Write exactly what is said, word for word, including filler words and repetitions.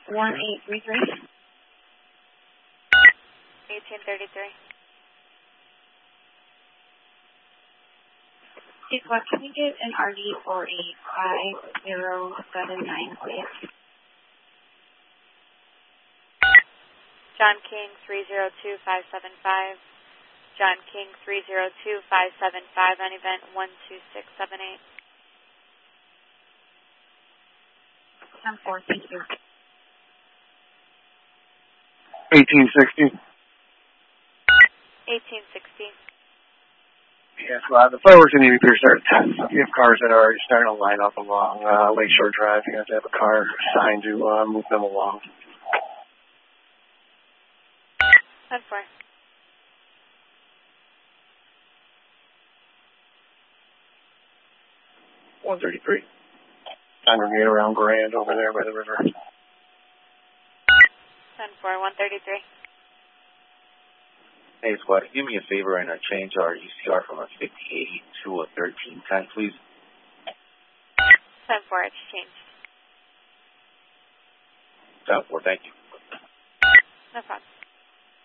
one eight three three. eighteen thirty-three. What can we get an R D for a five zero seven nine, please? John King three zero two five seven five. John King three zero two five seven five on event one two six seven eight. ten four, thank you. eighteen sixty. eighteen sixty. Yes, well, the fireworks in Navy Pier start at ten. You have cars that are already starting to line up along uh, Lakeshore Drive. You have to have a car assigned to uh, move them along. ten four. one thirty-three. Congregate around Grand over there by the river. ten four, one thirty-three. Hey, squad, do me a favor and uh, change our U C R from a fifty eighty to a thirteen ten, please. ten four, it's changed. ten four, thank you. No problem.